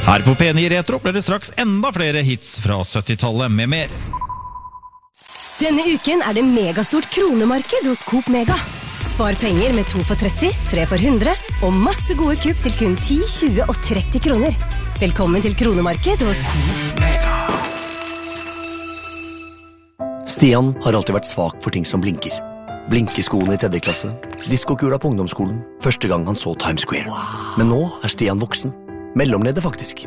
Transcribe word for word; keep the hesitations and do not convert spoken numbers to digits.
Her på P ni Retro blir det straks enda flere hits fra syttitallet med mer. Denne uken er det megastort kronemarked hos Coop Mega. Spar penger med to for tretti, tre for hundre, og masse gode kupp til kun ti, tjue og tretti kroner. Velkommen til kronemarked hos Mega. Stian har alltid vært svak for ting som blinker. Blinkeskoene i tredje klasse, diskokula på ungdomsskolen, første gang han så Times Square. Men nå er Stian voksen. Mellomleder faktisk.